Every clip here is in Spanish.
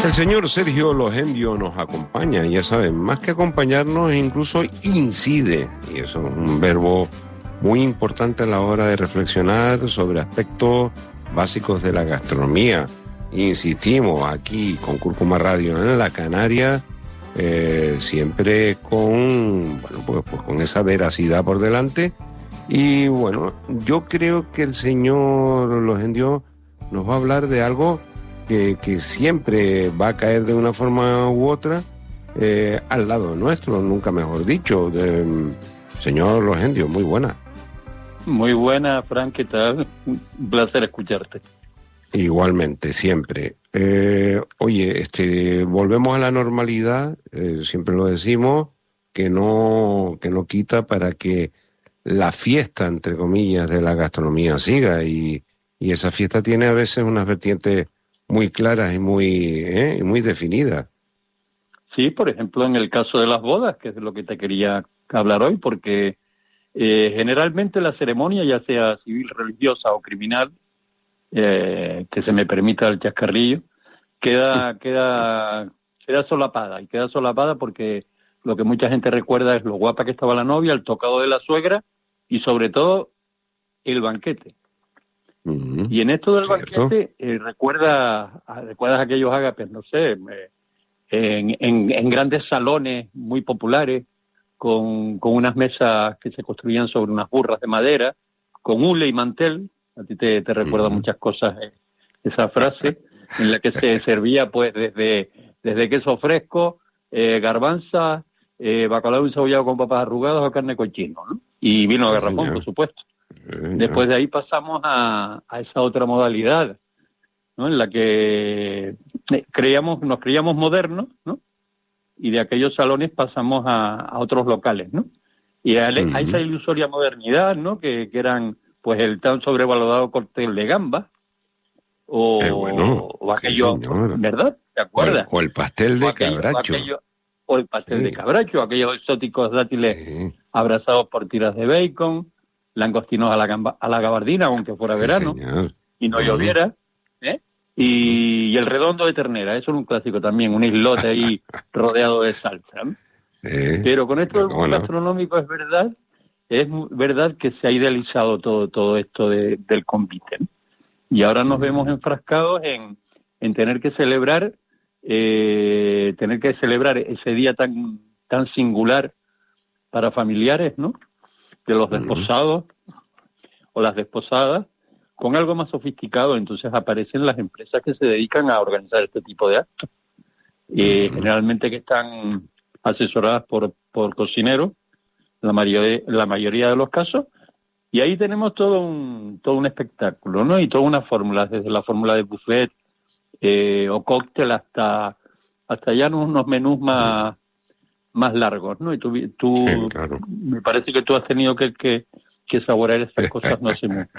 El señor Sergio Logendio nos acompaña, ya saben, más que acompañarnos, incluso incide, y eso es un verbo muy importante a la hora de reflexionar sobre aspectos básicos de la gastronomía. Insistimos aquí con Cúrcuma Radio en la Canaria, siempre con, bueno, pues con esa veracidad por delante. Y bueno, yo creo que el señor Logendio nos va a hablar de algo que siempre va a caer de una forma u otra al lado nuestro, nunca mejor dicho. Señor Logendio, muy buena. Muy buena, Frank, ¿qué tal? Un placer escucharte. Igualmente, siempre. Oye, volvemos a la normalidad, siempre lo decimos, que no quita para que la fiesta, entre comillas, de la gastronomía siga, y esa fiesta tiene a veces unas vertientes muy claras y muy definidas. Sí, por ejemplo, en el caso de las bodas, que es de lo que te quería hablar hoy, porque generalmente la ceremonia, ya sea civil, religiosa o criminal, que se me permita el chascarrillo, queda solapada, y queda solapada porque lo que mucha gente recuerda es lo guapa que estaba la novia, el tocado de la suegra y sobre todo el banquete. Y en esto del banquete, ¿recuerdas aquellos ágapes, no sé, en grandes salones muy populares, con unas mesas que se construían sobre unas burras de madera, con hule y mantel? A ti te recuerda muchas cosas esa frase, en la que se servía pues desde queso fresco, garbanza, bacalao encebollado con papas arrugadas o carne cochino, ¿no? Y vino de garrafón, por supuesto. Después de ahí pasamos a esa otra modalidad, ¿no? En la que nos creíamos modernos, ¿no? Y de aquellos salones pasamos a otros locales, ¿no? Y a esa ilusoria modernidad, ¿no? Que eran pues el tan sobrevalorado cóctel de gamba o aquello, sí, ¿verdad? ¿Te acuerdas? O el pastel de cabracho. O el pastel de cabracho, aquellos exóticos dátiles abrazados por tiras de bacon, langostinos a la gabardina, aunque fuera verano, y no lloviera, y el redondo de ternera, eso es un clásico también, un islote ahí rodeado de salsa, ¿no? Pero con esto del mundo gastronómico es verdad que se ha idealizado todo esto del convite, ¿no? Y ahora nos vemos enfrascados en tener que celebrar ese día tan singular para familiares, ¿no? De los desposados o las desposadas, con algo más sofisticado. Entonces aparecen las empresas que se dedican a organizar este tipo de actos, generalmente que están asesoradas por cocineros, la mayoría de los casos, y ahí tenemos todo un espectáculo, ¿no? Y toda una fórmula, desde la fórmula de buffet o cóctel hasta ya unos menús más largos, ¿no? Y tú sí, claro. Me parece que tú has tenido que saborear estas cosas no hace mucho.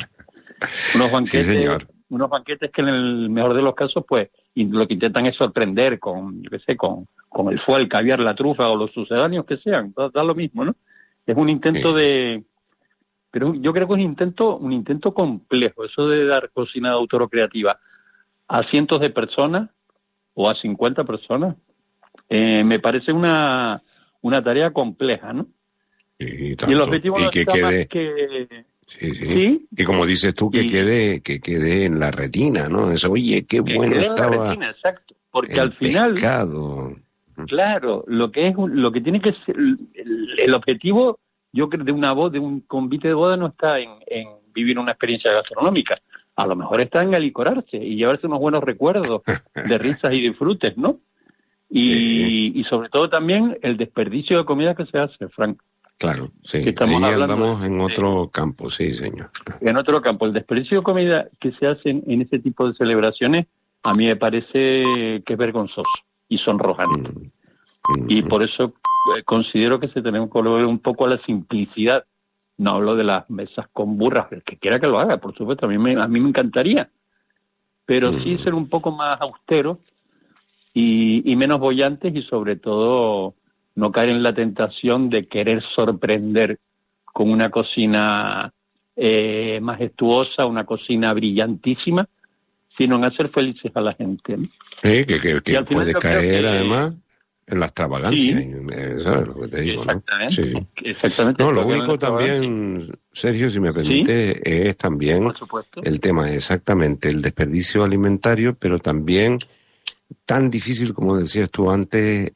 Unos banquetes que en el mejor de los casos, pues, lo que intentan es sorprender con el foie, el caviar, la trufa o los sucedáneos que sean, da lo mismo, ¿no? Es un intento pero yo creo que es un intento complejo, eso de dar cocina de autor o creativa a cientos de personas o a 50 personas, me parece una tarea compleja, ¿no? Y el objetivo no está más que... Sí. Y como dices tú, que quede en la retina, ¿no? Eso, oye, qué bueno estaba. En la retina, exacto. Porque al final, pescado. Claro, lo que tiene que ser el objetivo, yo creo, de un convite de boda no está en vivir una experiencia gastronómica. A lo mejor está en alicorarse y llevarse unos buenos recuerdos de risas y disfrutes, ¿no? Y sobre todo también el desperdicio de comida que se hace, Frank. Claro, sí. Ahí andamos en otro campo, sí, señor. En otro campo. El desperdicio de comida que se hace en ese tipo de celebraciones, a mí me parece que es vergonzoso y sonrojante. Y por eso considero que se tenemos que volver un poco a la simplicidad. No hablo de las mesas con burras, el que quiera que lo haga, por supuesto, a mí me encantaría. Pero sí ser un poco más austeros y menos bollantes, y sobre todo no caer en la tentación de querer sorprender con una cocina majestuosa, una cocina brillantísima, sino en hacer felices a la gente, ¿no? Sí, que Y al final puede yo creo caer que- además en la extravagancia, Sí. ¿sabes lo que te digo? ¿no? Exactamente, Sí. exactamente. No, lo Creo que único en el trabajo, también, Sergio, si me permite, es también por supuesto. el tema, exactamente, el desperdicio alimentario, pero también tan difícil como decías tú antes,